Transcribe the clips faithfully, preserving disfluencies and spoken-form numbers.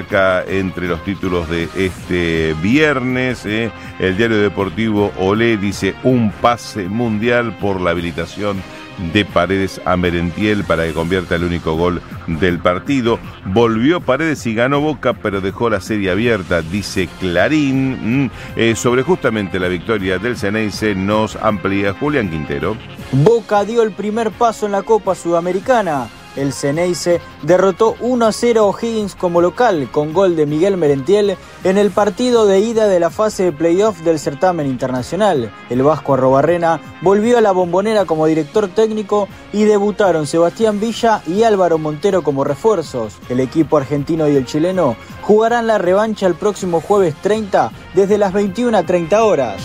destaca entre los títulos de este viernes. Eh, el diario deportivo Olé dice un pase mundial por la habilitación de Paredes a Merentiel para que convierta el único gol del partido. Volvió Paredes y ganó Boca, pero dejó la serie abierta, dice Clarín. Mm, eh, sobre justamente la victoria del Ceneice nos amplía Julián Quintero. Boca dio el primer paso en la Copa Sudamericana. El Ceneice derrotó uno a cero a O'Higgins como local, con gol de Miguel Merentiel en el partido de ida de la fase de playoff del certamen internacional. El vasco Arrobarrena volvió a la Bombonera como director técnico y debutaron Sebastián Villa y Álvaro Montero como refuerzos. El equipo argentino y el chileno jugarán la revancha el próximo jueves treinta desde las veintiuna treinta horas.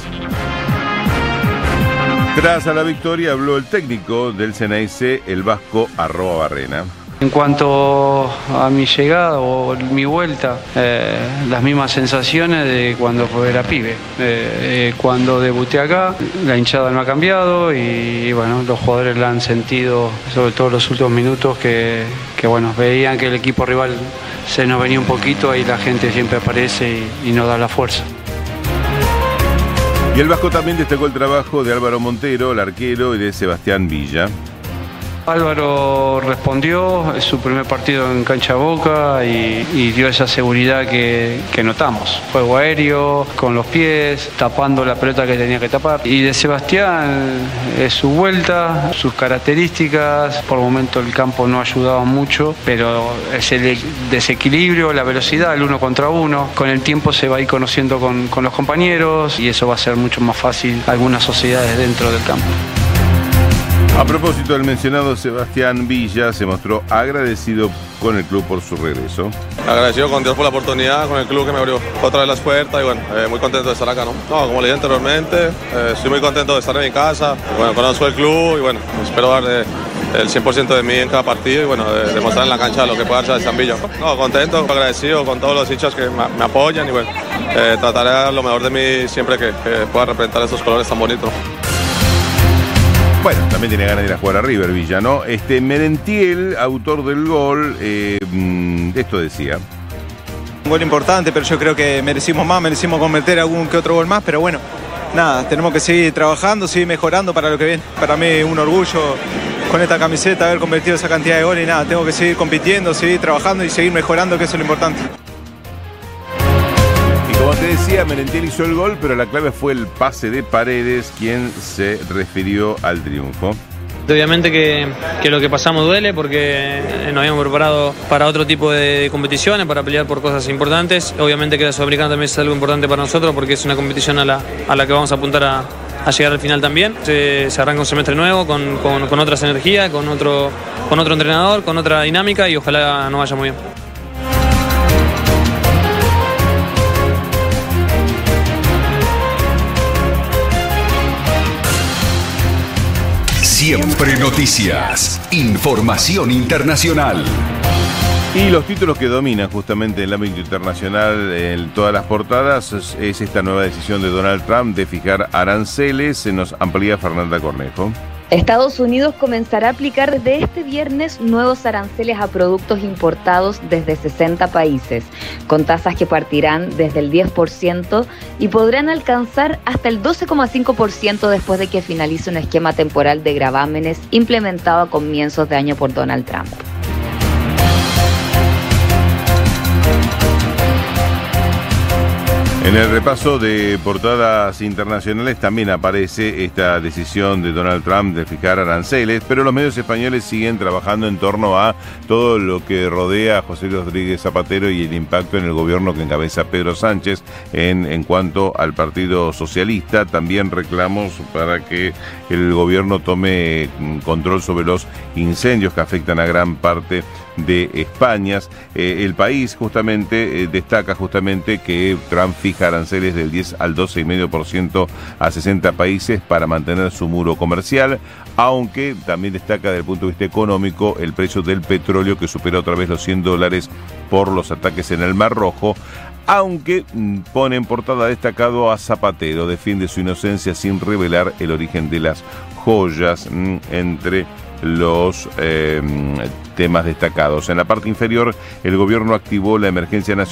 Tras a la victoria habló el técnico del Ceneice, el vasco Arrobarrena. En cuanto a mi llegada o mi vuelta, eh, las mismas sensaciones de cuando era pibe. Eh, eh, cuando debuté acá, la hinchada no ha cambiado y, y bueno, los jugadores la han sentido, sobre todo los últimos minutos, que, que bueno, veían que el equipo rival se nos venía un poquito y la gente siempre aparece y, y nos da la fuerza. Y el vasco también destacó el trabajo de Álvaro Montero, el arquero, y de Sebastián Villa. Álvaro respondió, es su primer partido en cancha Boca y, y dio esa seguridad que, que notamos. Juego aéreo, con los pies, tapando la pelota que tenía que tapar. Y de Sebastián es su vuelta, sus características. Por el momento el campo no ayudaba mucho, pero es el desequilibrio, la velocidad, el uno contra uno. Con el tiempo se va a ir conociendo con, con los compañeros y eso va a ser mucho más fácil algunas sociedades dentro del campo. A propósito del mencionado Sebastián Villa, se mostró agradecido con el club por su regreso. Agradecido con Dios por la oportunidad, con el club que me abrió otra vez las puertas y bueno, eh, muy contento de estar acá, ¿no? No, como le dije anteriormente, eh, estoy muy contento de estar en mi casa, bueno, conozco el club y bueno, espero dar eh, el cien por ciento de mí en cada partido y bueno, de, demostrar en la cancha lo que pueda hacer San Villa. No, contento, agradecido con todos los hinchas que me, me apoyan y bueno, eh, trataré de dar lo mejor de mí siempre que, que pueda representar esos colores tan bonitos. Bueno, también tiene ganas de ir a jugar a River Villa, ¿no? Este Merentiel, autor del gol, eh, esto decía. Un gol importante, pero yo creo que merecimos más, merecimos convertir algún que otro gol más, pero bueno, nada, tenemos que seguir trabajando, seguir mejorando para lo que viene. Para mí un orgullo con esta camiseta haber convertido esa cantidad de goles y nada, tengo que seguir compitiendo, seguir trabajando y seguir mejorando, que eso es lo importante. Como te decía, Merentiel hizo el gol, pero la clave fue el pase de Paredes, quien se refirió al triunfo. Obviamente que, que lo que pasamos duele porque nos habíamos preparado para otro tipo de competiciones, para pelear por cosas importantes. Obviamente que la Sudamericana también es algo importante para nosotros porque es una competición a la, a la que vamos a apuntar a, a llegar al final también. Se, se arranca un semestre nuevo con, con, con otras energías, con otro, con otro entrenador, con otra dinámica y ojalá nos vaya muy bien. Siempre noticias, información internacional. Y los títulos que dominan justamente el ámbito internacional en todas las portadas es, es esta nueva decisión de Donald Trump de fijar aranceles. Se nos amplía Fernanda Cornejo. Estados Unidos comenzará a aplicar desde este viernes nuevos aranceles a productos importados desde sesenta países, con tasas que partirán desde el diez por ciento y podrán alcanzar hasta el doce coma cinco por ciento después de que finalice un esquema temporal de gravámenes implementado a comienzos de año por Donald Trump. En el repaso de portadas internacionales también aparece esta decisión de Donald Trump de fijar aranceles, pero los medios españoles siguen trabajando en torno a todo lo que rodea a José Rodríguez Zapatero y el impacto en el gobierno que encabeza Pedro Sánchez en, en cuanto al Partido Socialista. También reclamos para que el gobierno tome control sobre los incendios que afectan a gran parte de España. Eh, el país justamente eh, destaca justamente que Trump fija aranceles del diez al doce coma cinco por ciento a sesenta países para mantener su muro comercial, aunque también destaca desde el punto de vista económico el precio del petróleo que supera otra vez los cien dólares por los ataques en el Mar Rojo, aunque pone en portada destacado a Zapatero, defiende su inocencia sin revelar el origen de las joyas, mmm, entre los eh, temas destacados. En la parte inferior, el gobierno activó la emergencia nacional